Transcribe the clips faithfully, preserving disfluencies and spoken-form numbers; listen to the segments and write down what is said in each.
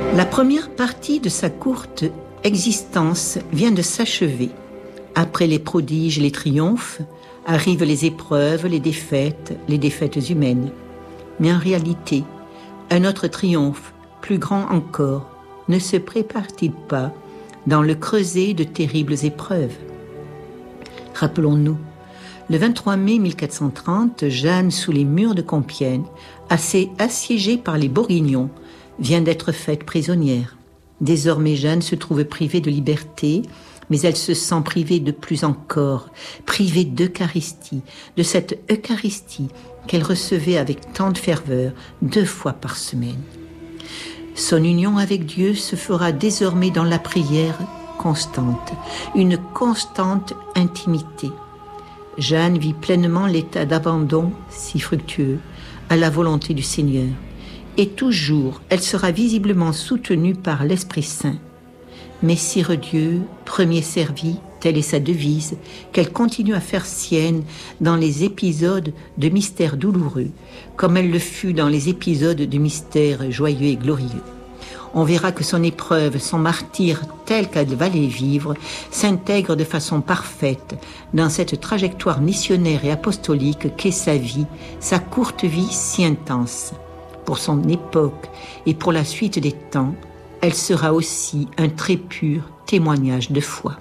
La première partie de sa courte existence vient de s'achever. Après les prodiges et les triomphes, arrivent les épreuves, les défaites, les défaites humaines. Mais en réalité, un autre triomphe, plus grand encore, ne se prépare-t-il pas dans le creuset de terribles épreuves? Rappelons-nous, le vingt-trois mai mille quatre cent trente, Jeanne, sous les murs de Compiègne, assez assiégée par les Bourguignons, vient d'être faite prisonnière. Désormais, Jeanne se trouve privée de liberté, mais elle se sent privée de plus encore, privée d'Eucharistie, de cette Eucharistie qu'elle recevait avec tant de ferveur deux fois par semaine. Son union avec Dieu se fera désormais dans la prière constante, une constante intimité. Jeanne vit pleinement l'état d'abandon si fructueux à la volonté du Seigneur. Et toujours, elle sera visiblement soutenue par l'Esprit Saint. Messire Dieu, premier servi, telle est sa devise, qu'elle continue à faire sienne dans les épisodes de mystère douloureux, comme elle le fut dans les épisodes de mystère joyeux et glorieux. On verra que son épreuve, son martyre tel qu'elle va les vivre, s'intègre de façon parfaite dans cette trajectoire missionnaire et apostolique qu'est sa vie, sa courte vie si intense. Pour son époque et pour la suite des temps, elle sera aussi un très pur témoignage de foi.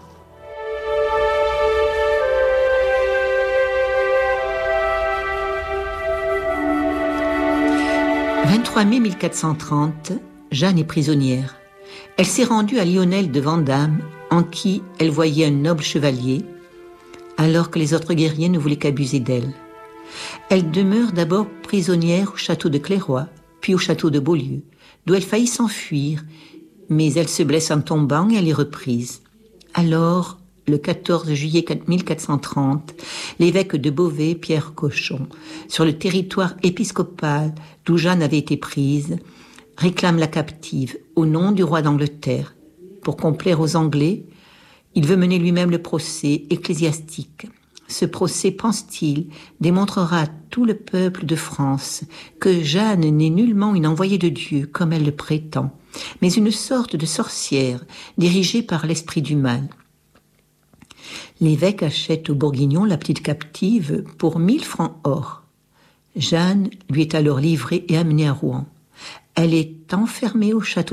vingt-trois mai mille quatre cent trente, Jeanne est prisonnière. Elle s'est rendue à Lionel de Vandame, en qui elle voyait un noble chevalier, alors que les autres guerriers ne voulaient qu'abuser d'elle. Elle demeure d'abord prisonnière au château de Clairoy, puis au château de Beaulieu, d'où elle faillit s'enfuir, mais elle se blesse en tombant et elle est reprise. Alors, le quatorze juillet mille quatre cent trente, l'évêque de Beauvais, Pierre Cochon, sur le territoire épiscopal d'où Jeanne avait été prise, réclame la captive au nom du roi d'Angleterre. Pour complaire aux Anglais, il veut mener lui-même le procès ecclésiastique. Ce procès, pense-t-il, démontrera à tout le peuple de France que Jeanne n'est nullement une envoyée de Dieu, comme elle le prétend, mais une sorte de sorcière dirigée par l'esprit du mal. L'évêque achète aux Bourguignons la petite captive pour mille francs or. Jeanne lui est alors livrée et amenée à Rouen. Elle est enfermée au château